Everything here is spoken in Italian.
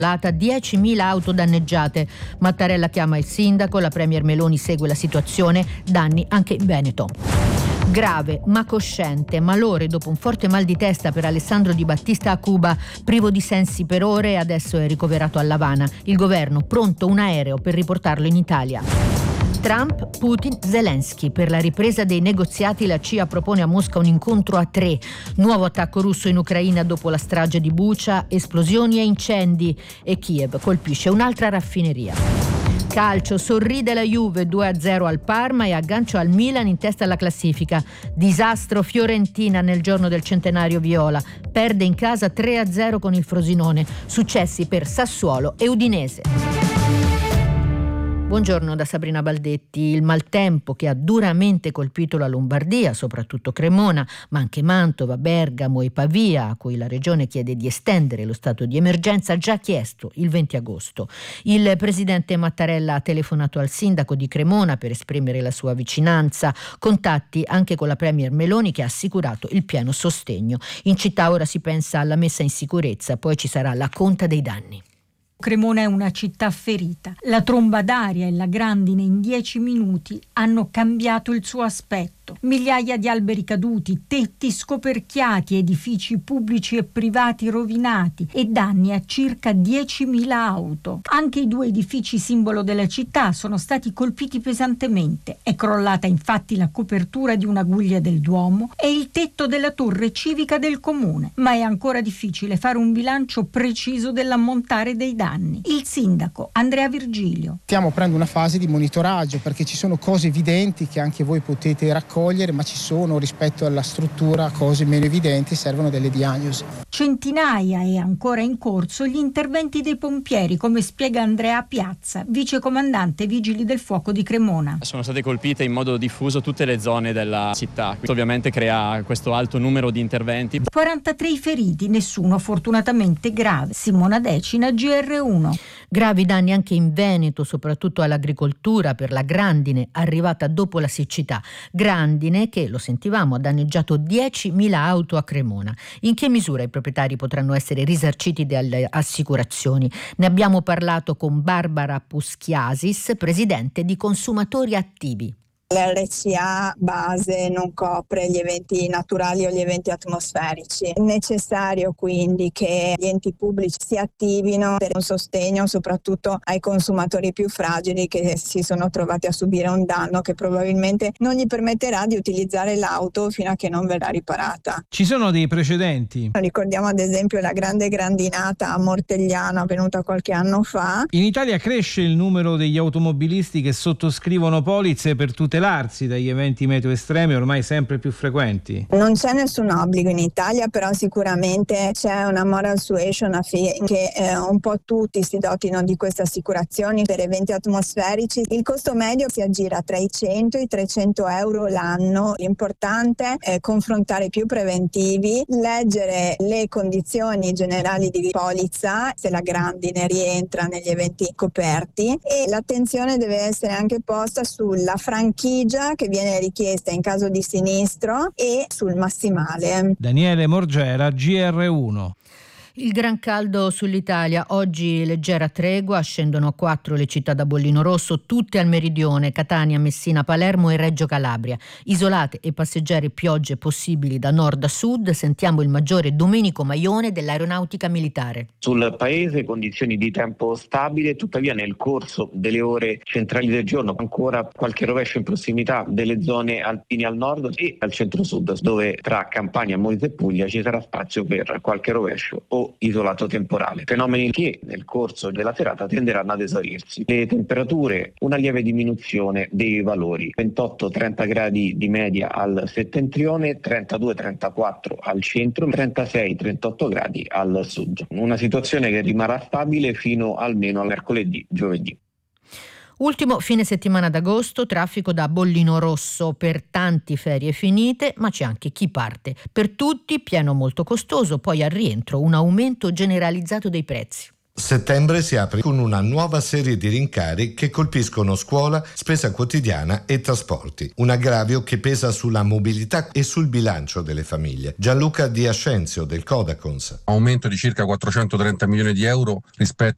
10.000 auto danneggiate. Mattarella chiama il sindaco, la premier Meloni segue la situazione, danni anche in Veneto. Grave ma cosciente, malore dopo un forte mal di testa per Alessandro Di Battista a Cuba, privo di sensi per ore e adesso è ricoverato a L'Avana. Il governo pronto un aereo per riportarlo in Italia. Trump, Putin, Zelensky. Per la ripresa dei negoziati la CIA propone a Mosca un incontro a 3. Nuovo attacco russo in Ucraina dopo la strage di Bucha, esplosioni e incendi e Kiev colpisce un'altra raffineria. Calcio, sorride la Juve 2-0 al Parma e aggancio al Milan in testa alla classifica. Disastro Fiorentina nel giorno del centenario viola. Perde in casa 3-0 con il Frosinone. Successi per Sassuolo e Udinese. Buongiorno da Sabrina Baldetti. Il maltempo che ha duramente colpito la Lombardia, soprattutto Cremona, ma anche Mantova, Bergamo e Pavia, a cui la Regione chiede di estendere lo stato di emergenza, ha già chiesto il 20 agosto. Il presidente Mattarella ha telefonato al sindaco di Cremona per esprimere la sua vicinanza, contatti anche con la premier Meloni che ha assicurato il pieno sostegno. In città ora si pensa alla messa in sicurezza, poi ci sarà la conta dei danni. Cremona è una città ferita. La tromba d'aria e la grandine in 10 minuti hanno cambiato il suo aspetto. Migliaia di alberi caduti, tetti scoperchiati, edifici pubblici e privati rovinati e danni a circa 10.000 auto. Anche i 2 edifici simbolo della città sono stati colpiti pesantemente. È crollata infatti la copertura di una guglia del Duomo e il tetto della torre civica del comune. Ma è ancora difficile fare un bilancio preciso dell'ammontare dei danni. Il sindaco Andrea Virgilio. Stiamo aprendo una fase di monitoraggio perché ci sono cose evidenti che anche voi potete raccogliere, ma ci sono rispetto alla struttura cose meno evidenti, servono delle diagnosi. Centinaia e ancora in corso gli interventi dei pompieri, come spiega Andrea Piazza, vicecomandante Vigili del Fuoco di Cremona. Sono state colpite in modo diffuso tutte le zone della città. Questo ovviamente crea questo alto numero di interventi. 43 i feriti, nessuno fortunatamente grave. Simona Decina, GR1. Gravi danni anche in Veneto, soprattutto all'agricoltura per la grandine arrivata dopo la siccità. Grandine che, lo sentivamo, ha danneggiato 10.000 auto a Cremona. In che misura i proprietari potranno essere risarciti dalle assicurazioni? Ne abbiamo parlato con Barbara Puschiasis, presidente di Consumatori Attivi. L'RCA base non copre gli eventi naturali o gli eventi atmosferici. È necessario quindi che gli enti pubblici si attivino per un sostegno soprattutto ai consumatori più fragili che si sono trovati a subire un danno che probabilmente non gli permetterà di utilizzare l'auto fino a che non verrà riparata. Ci sono dei precedenti? Ricordiamo ad esempio la grande grandinata a Mortegliano avvenuta qualche anno fa. In Italia cresce il numero degli automobilisti che sottoscrivono polizze per tutelarsi dagli eventi meteo estremi ormai sempre più frequenti. Non c'è nessun obbligo in Italia, però sicuramente c'è una moral suasion affinché un po' tutti si dotino di queste assicurazioni per eventi atmosferici. Il costo medio si aggira tra i 100 e i 300 euro l'anno. L'importante è confrontare più preventivi, leggere le condizioni generali di polizza, se la grandine rientra negli eventi coperti, e l'attenzione deve essere anche posta sulla franchigia che viene richiesta in caso di sinistro e sul massimale. Daniele Morgera, GR1. Il gran caldo sull'Italia, oggi leggera tregua, scendono a 4 le città da bollino rosso, tutte al meridione, Catania, Messina, Palermo e Reggio Calabria. Isolate e passeggere piogge possibili da nord a sud, sentiamo il maggiore Domenico Maione dell'Aeronautica Militare. Sul paese condizioni di tempo stabile, tuttavia nel corso delle ore centrali del giorno ancora qualche rovescio in prossimità delle zone alpine al nord e al centro-sud, dove tra Campania, Molise e Puglia ci sarà spazio per qualche rovescio o isolato temporale, fenomeni che nel corso della serata tenderanno ad esaurirsi. Le temperature, una lieve diminuzione dei valori, 28-30 gradi di media al settentrione, 32-34 al centro, 36-38 gradi al sud. Una situazione che rimarrà stabile fino almeno a mercoledì, giovedì. Ultimo fine settimana d'agosto, traffico da bollino rosso, per tanti ferie finite, ma c'è anche chi parte. Per tutti pieno molto costoso, poi al rientro un aumento generalizzato dei prezzi. Settembre si apre con una nuova serie di rincari che colpiscono scuola, spesa quotidiana e trasporti. Un aggravio che pesa sulla mobilità e sul bilancio delle famiglie. Gianluca Di Ascenzio del Codacons. Aumento di circa 430 milioni di euro rispetto